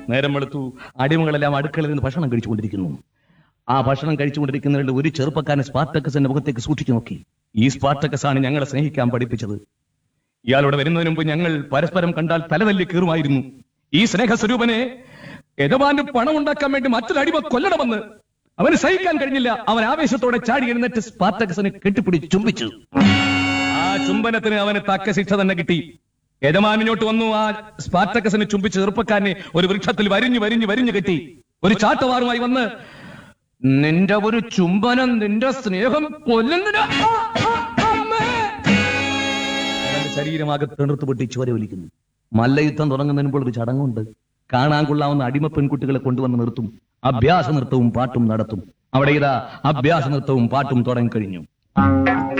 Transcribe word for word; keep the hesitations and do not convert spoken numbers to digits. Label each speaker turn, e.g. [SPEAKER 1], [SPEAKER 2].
[SPEAKER 1] നേരം വെളുത്തു. അടിമകളെല്ലാം അടുക്കളയിൽ നിന്ന് ഭക്ഷണം കഴിച്ചുകൊണ്ടിരിക്കുന്നു. ആ ഭക്ഷണം കഴിച്ചുകൊണ്ടിരിക്കുന്നവരുടെ ഒരു ചെറുപ്പക്കാരൻ സ്പാർട്ടക്കസിന്റെ മുഖത്തേക്ക് സൂക്ഷിച്ചു നോക്കി. ഈ സ്പാർട്ടക്കസ് ആണ് ഞങ്ങളെ സ്നേഹിക്കാൻ പഠിപ്പിച്ചത്. ഇയാളോട് വരുന്നതിന് മുമ്പ് ഞങ്ങൾ പരസ്പരം കണ്ടാൽ തലതല്ലി കീറുമായിരുന്നു. ഈ സ്നേഹസ്വരൂപനെ യജമാന് പണം ഉണ്ടാക്കാൻ വേണ്ടി മറ്റൊരു അടിമ കൊല്ലണമെന്ന് അവന് സഹിക്കാൻ കഴിഞ്ഞില്ല. അവൻ ആവേശത്തോടെ ചാടി എഴുന്നേറ്റ് സ്പാർട്ടക്കസിനെ കെട്ടിപ്പിടിച്ച് ചുംബിച്ചു. ആ ചുംബനത്തിന് അവന് തക്ക ശിക്ഷ തന്നെ കിട്ടി. യജമാനിനോട്ട് വന്നു. ആ സ്പാർട്ടക്കസിനെ ചുംബിച്ച് ചെറുപ്പക്കാരനെ ഒരു വൃക്ഷത്തിൽ വരിഞ്ഞു വരിഞ്ഞു വരിഞ്ഞു കെട്ടി ഒരു ചാട്ടവാറുമായി വന്ന്, നിന്റെ ഒരു ചുംബനം നിന്റെ സ്നേഹം കൊല്ലുന്നില്ല. അവന്റെ ശരീരമാകെ തെണുത്ത് പൊട്ടി ചോര ഒലിക്കുന്നു. മല്ലയുദ്ധം തുടങ്ങുന്നതിന് മുമ്പ് ഒരു ചടങ്ങുണ്ട്. കാണാൻ കൊള്ളാവുന്ന അടിമ പെൺകുട്ടികളെ കൊണ്ടുവന്ന് നിർത്തും. അഭ്യാസ നൃത്തവും പാട്ടും നടത്തും. അവിടെ ഇതാ അഭ്യാസ നൃത്തവും പാട്ടും തുടങ്ങി കഴിഞ്ഞു.